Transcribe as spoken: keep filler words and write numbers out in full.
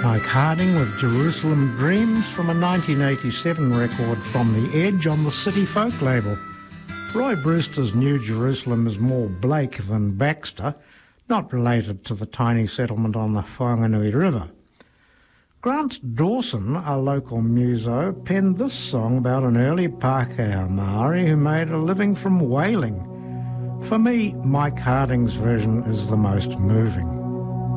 Mike Harding with Jerusalem Dreams from a nineteen eighty-seven record From the Edge on the City Folk label. Roy Brewster's New Jerusalem is more Blake than Baxter, not related to the tiny settlement on the Whanganui River. Grant Dawson, a local muso, penned this song about an early Pākehā Māori who made a living from whaling. For me, Mike Harding's version is the most moving.